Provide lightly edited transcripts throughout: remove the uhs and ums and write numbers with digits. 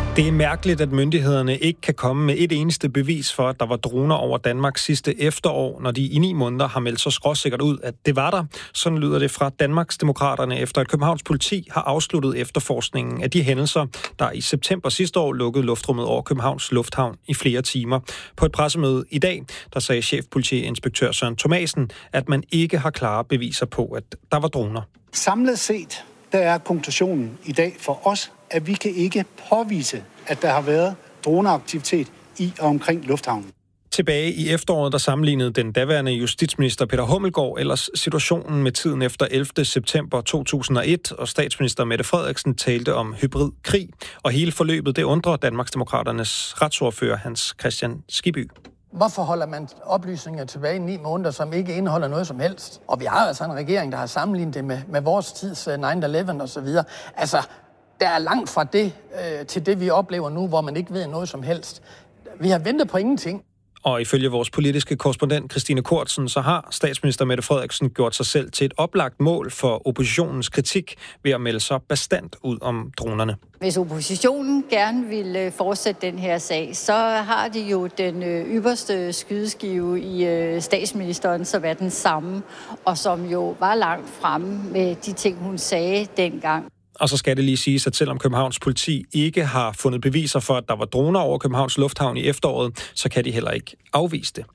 Det er mærkeligt, at myndighederne ikke kan komme med et eneste bevis for, at der var droner over Danmark sidste efterår, når de i 9 måneder har meldt så skråsikkert ud, at det var der. Sådan lyder det fra Danmarksdemokraterne, efter at Københavns politi har afsluttet efterforskningen af de hændelser, der i september sidste år lukkede luftrummet over Københavns Lufthavn i flere timer. På et pressemøde i dag, der sagde chefpolitiinspektør Søren Thomasen, at man ikke har klare beviser på, at der var droner. Samlet set, der er konklusionen i dag for os, at vi kan ikke påvise, at der har været droneaktivitet i og omkring lufthavnen. Tilbage i efteråret, der sammenlignede den daværende justitsminister Peter Hummelgaard ellers situationen med tiden efter 11. september 2001, og statsminister Mette Frederiksen talte om hybridkrig. Og hele forløbet, det undrer Danmarksdemokraternes retsordfører Hans Kristian Skibby. Hvorfor holder man oplysninger tilbage i 9 måneder, som ikke indeholder noget som helst? Og vi har altså en regering, der har sammenlignet det med vores tids 9/11 og så videre. Altså, der er langt fra det til det, vi oplever nu, hvor man ikke ved noget som helst. Vi har ventet på ingenting. Og ifølge vores politiske korrespondent Christine Kortsen, så har statsminister Mette Frederiksen gjort sig selv til et oplagt mål for oppositionens kritik ved at melde sig bastant ud om dronerne. Hvis oppositionen gerne vil fortsætte den her sag, så har de jo den ypperste skydeskive i statsministeren, som er den samme, og som jo var langt fremme med de ting, hun sagde dengang. Og så skal det lige siges, at selvom Københavns politi ikke har fundet beviser for, at der var droner over Københavns Lufthavn i efteråret, så kan de heller ikke afvise det.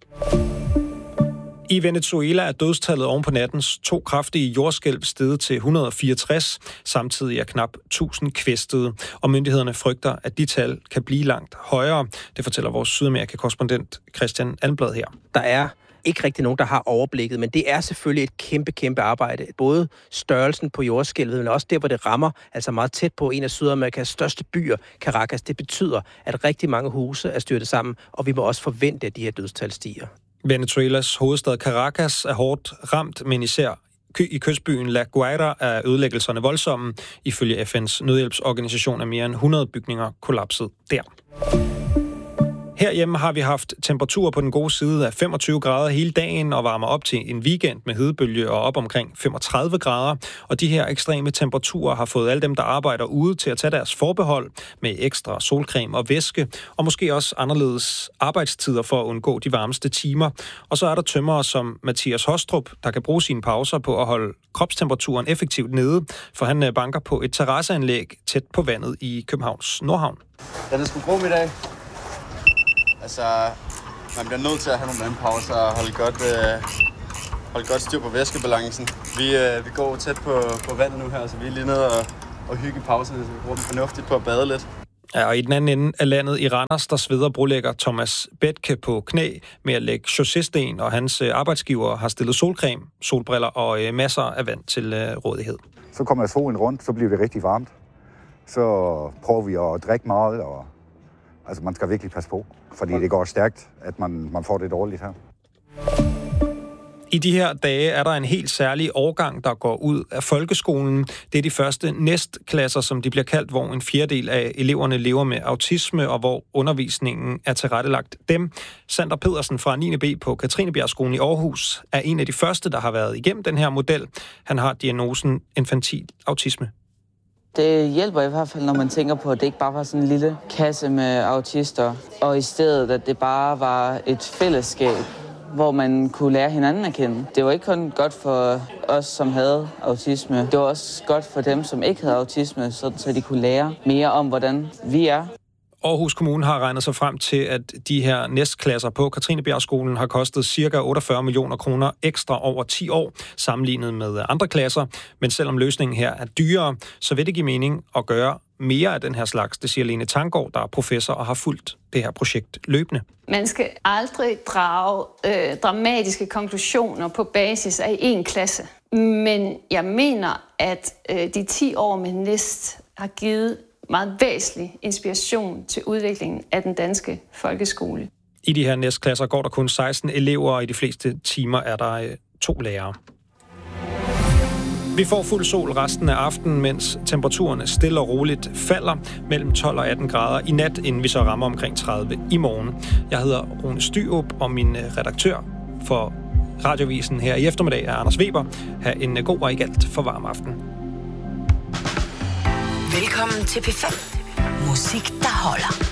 I Venezuela er dødstallet oven på nattens 2 kraftige jordskælv steget til 164. Samtidig er knap 1000 kvæstede, og myndighederne frygter, at de tal kan blive langt højere. Det fortæller vores Sydamerika-korrespondent Christian Almblad her. Der er ikke rigtig nogen, der har overblikket, men det er selvfølgelig et kæmpe arbejde. Både størrelsen på jordskælvet, men også der, hvor det rammer, altså meget tæt på en af Sydamerikas største byer, Caracas. Det betyder, at rigtig mange huse er styrtet sammen, og vi må også forvente, at de her dødstal stiger. Venezuelas hovedstad Caracas er hårdt ramt, men især i kystbyen La Guaira er ødelæggelserne voldsomme. Ifølge FN's nødhjælpsorganisation er mere end 100 bygninger kollapset der. Herhjemme har vi haft temperaturer på den gode side af 25 grader hele dagen og varmer op til en weekend med hedebølge og op omkring 35 grader. Og de her ekstreme temperaturer har fået alle dem, der arbejder ude, til at tage deres forbehold med ekstra solcreme og væske, og måske også anderledes arbejdstider for at undgå de varmeste timer. Og så er der tømrere som Mathias Hostrup, der kan bruge sine pauser på at holde kropstemperaturen effektivt nede, for han banker på et terrasseanlæg tæt på vandet i Københavns Nordhavn. Den er sgu god i dag. Altså, man bliver nødt til at have nogle vandpauser og holde godt styr på væskebalancen. Vi går tæt på vandet nu her, så vi er lige nede og hygge pauserne, så vi bruger dem fornuftigt på at bade lidt. Ja, og i den anden ende af landet i Randers, der sveder brolægger Thomas Bethke på knæ med at lægge chaussésten, og hans arbejdsgiver har stillet solcreme, solbriller og masser af vand til rådighed. Så kommer solen rundt, så bliver det rigtig varmt. Så prøver vi at drikke meget, og altså man skal virkelig passe på, fordi det går stærkt, at man får det dårligt her. I de her dage er der en helt særlig årgang, der går ud af folkeskolen. Det er de første næstklasser, som de bliver kaldt, hvor en fjerdedel af eleverne lever med autisme, og hvor undervisningen er tilrettelagt dem. Sander Pedersen fra 9. B på Katrinebjergskolen i Aarhus er en af de første, der har været igennem den her model. Han har diagnosen infantil autisme. Det hjælper i hvert fald, når man tænker på, at det ikke bare var sådan en lille kasse med autister, og i stedet, at det bare var et fællesskab, hvor man kunne lære hinanden at kende. Det var ikke kun godt for os, som havde autisme. Det var også godt for dem, som ikke havde autisme, så de kunne lære mere om, hvordan vi er. Aarhus Kommune har regnet sig frem til, at de her næstklasser på Katrinebjergskolen har kostet ca. 48 millioner kroner ekstra over 10 år, sammenlignet med andre klasser. Men selvom løsningen her er dyrere, så vil det give mening at gøre mere af den her slags. Det siger Lene Tanggaard, der er professor og har fulgt det her projekt løbende. Man skal aldrig drage dramatiske konklusioner på basis af en klasse. Men jeg mener, at de 10 år med NÆST har givet meget væsentlig inspiration til udviklingen af den danske folkeskole. I de her næstklasser går der kun 16 elever, og i de fleste timer er der 2 lærere. Vi får fuld sol resten af aftenen, mens temperaturerne stille og roligt falder mellem 12 og 18 grader i nat, inden vi så rammer omkring 30 i morgen. Jeg hedder Rune Styrup, og min redaktør for Radiovisen her i eftermiddag er Anders Weber. Ha' en god og ikke alt for varm aften. Velkommen til P5. Musik, der holder.